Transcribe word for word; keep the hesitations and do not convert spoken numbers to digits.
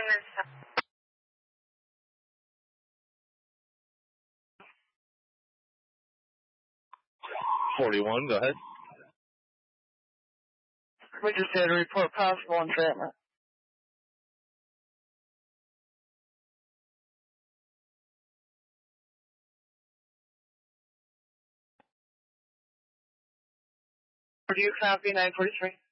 forty-one, go ahead. We just had a report possible entrapment. Do you copy nine forty-three?